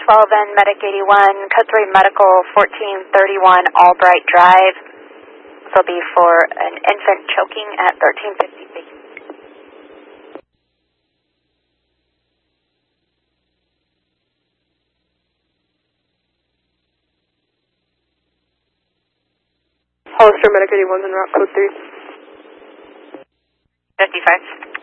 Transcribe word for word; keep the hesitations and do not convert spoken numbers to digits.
twelve N Medic eighty-one, Code three Medical fourteen thirty-one Albright Drive. This will be for an infant choking at thirteen fifty feet. Hollister Medic eighty-one en route, code three. fifty-five.